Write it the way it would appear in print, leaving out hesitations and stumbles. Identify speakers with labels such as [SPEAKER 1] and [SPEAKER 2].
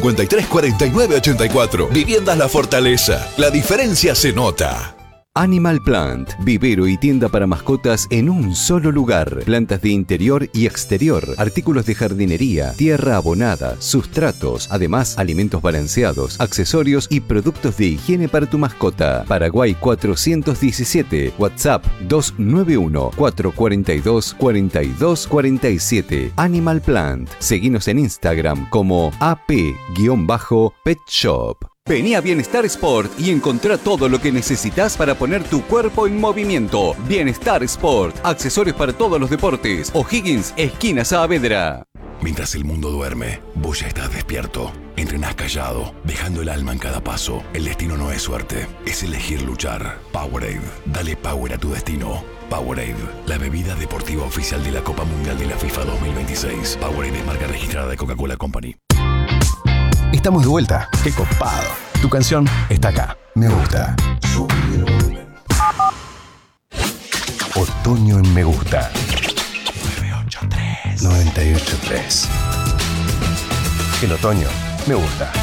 [SPEAKER 1] 53 49 84. Viviendas La Fortaleza. La diferencia se nota.
[SPEAKER 2] Animal Plant, vivero y tienda para mascotas en un solo lugar. Plantas de interior y exterior, artículos de jardinería, tierra abonada, sustratos, además alimentos balanceados, accesorios y productos de higiene para tu mascota. Paraguay 417, WhatsApp 291-442-4247. Animal Plant. Seguinos en Instagram como ap-pet shop. Vení a Bienestar Sport y encontrá todo lo que necesitas para poner tu cuerpo en movimiento. Bienestar Sport, accesorios para todos los deportes. O'Higgins, esquina Saavedra.
[SPEAKER 3] Mientras el mundo duerme, vos ya estás despierto. Entrenás callado, dejando el alma en cada paso. El destino no es suerte, es elegir luchar. Powerade, dale power a tu destino. Powerade, la bebida deportiva oficial de la Copa Mundial de la FIFA 2026. Powerade es marca registrada de Coca-Cola Company.
[SPEAKER 4] Estamos de vuelta. ¡Qué copado! Tu canción está acá. Me gusta. Otoño en Me Gusta. 983. 983. El otoño me gusta.